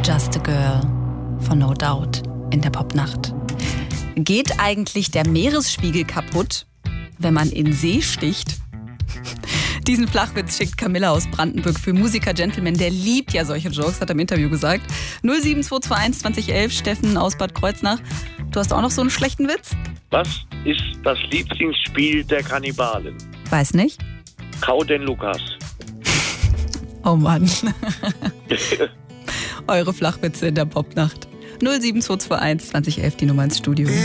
Just a Girl von No Doubt in der Popnacht. Geht eigentlich der Meeresspiegel kaputt, wenn man in See sticht? Diesen Flachwitz schickt Camilla aus Brandenburg für Musiker Gentleman. Der liebt ja solche Jokes, hat er im Interview gesagt. 07221 2011, Steffen aus Bad Kreuznach. Du hast auch noch so einen schlechten Witz? Was ist das Lieblingsspiel der Kannibalen? Weiß nicht. Kau den Lukas. Oh Mann. Eure Flachwitze in der Popnacht. 07221 2011, die Nummer ins Studio.